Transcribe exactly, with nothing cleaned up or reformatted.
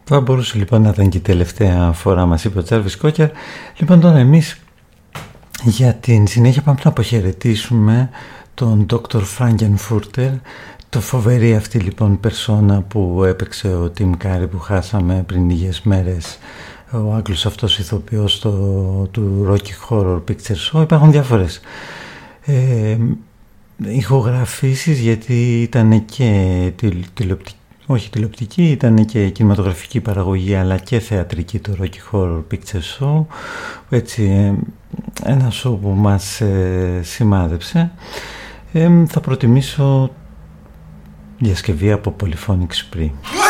Θα μπορούσε λοιπόν να ήταν και η τελευταία φορά, μας είπε ο Τζάρβις Κόκερ. Λοιπόν, τώρα εμείς για την συνέχεια πάμε να αποχαιρετήσουμε τον Δόκτωρ Φράγκενφούρτερ, το φοβερή αυτή λοιπόν περσόνα που έπαιξε ο Τιμ Κάρι, που χάσαμε πριν λίγες μέρες, ο Άγγλος αυτός ηθοποιός το, του Rocky Horror Picture Show. Υπάρχουν διάφορες ε, ηχογραφήσεις, γιατί ήταν και τηλεοπτική, όχι τηλεοπτική, ήταν και κινηματογραφική παραγωγή, αλλά και θεατρική, το Rocky Horror Picture Show. Έτσι, ένα show που μας ε, σημάδεψε. Ε, θα προτιμήσω διασκευή από Polyphonic Spree.